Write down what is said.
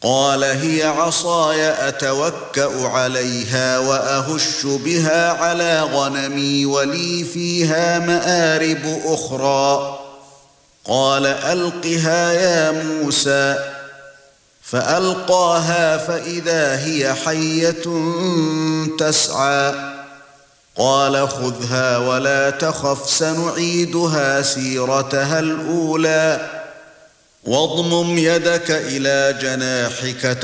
قال هي عصاي أتوكأ عليها وأهش بها على غنمي ولي فيها مآرب أخرى. قال ألقها يا موسى. فألقاها فإذا هي حية تسعى. قال خذها ولا تخف سنعيدها سيرتها الأولى واضمم يدك إلى جناحك